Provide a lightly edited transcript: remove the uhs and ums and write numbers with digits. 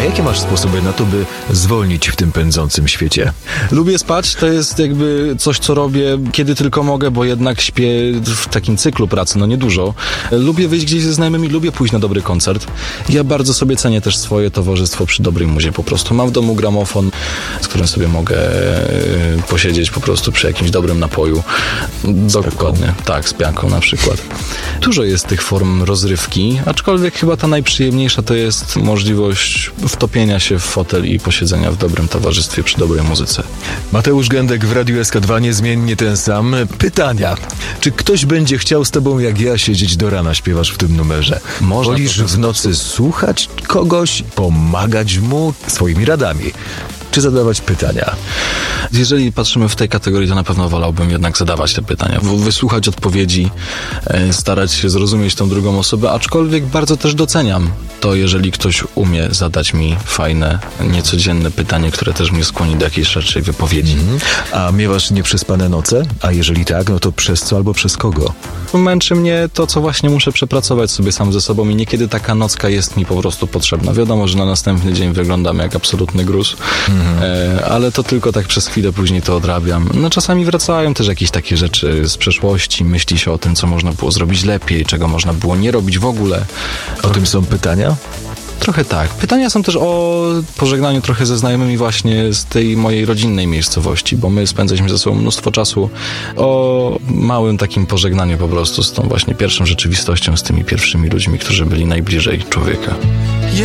jakie masz sposoby na to, by zwolnić w tym pędzącym świecie? Lubię spać, to jest jakby coś, co robię kiedy tylko mogę, bo jednak śpię w takim cyklu pracy, no niedużo. Lubię wyjść gdzieś ze znajomymi, lubię pójść na dobry koncert. Ja bardzo sobie cenię też swoje towarzystwo przy dobrej muzie po prostu. Mam w domu gramofon, z którym sobie mogę posiedzieć po prostu przy jakimś dobrym napoju. Dokładnie. Tak, z pianką na przykład. Dużo jest tych form rozrywki, aczkolwiek chyba ta najprzyjemniejsza to jest możliwość wtopienia się w fotel i posiedzenia w dobrym towarzystwie przy dobrej muzyce. Mateusz Gędek w Radiu SK2, niezmiennie ten sam. Pytania. Czy ktoś będzie chciał z tobą jak ja siedzieć do rana, śpiewasz w tym numerze? Wolisz w nocy słuchać kogoś, pomagać mu swoimi radami? Czy zadawać pytania? Jeżeli patrzymy w tej kategorii, to na pewno wolałbym jednak zadawać te pytania, wysłuchać odpowiedzi, starać się zrozumieć tą drugą osobę, aczkolwiek bardzo też doceniam to, jeżeli ktoś umie zadać mi fajne, niecodzienne pytanie, które też mnie skłoni do jakiejś szerszej wypowiedzi. A miewasz nieprzespane noce? A jeżeli tak, no to przez co albo przez kogo? Męczy mnie to, co właśnie muszę przepracować sobie sam ze sobą i niekiedy taka nocka jest mi po prostu potrzebna. Wiadomo, że na następny dzień wyglądam jak absolutny gruz, ale to tylko tak przez chwilę, później to odrabiam. No czasami wracają też jakieś takie rzeczy z przeszłości, myśli się o tym, co można było zrobić lepiej, czego można było nie robić w ogóle. O tym są pytania? Trochę tak. Pytania są też o pożegnaniu trochę ze znajomymi właśnie z tej mojej rodzinnej miejscowości, bo my spędzaliśmy ze sobą mnóstwo czasu, o małym takim pożegnaniu po prostu z tą właśnie pierwszą rzeczywistością, z tymi pierwszymi ludźmi, którzy byli najbliżej człowieka.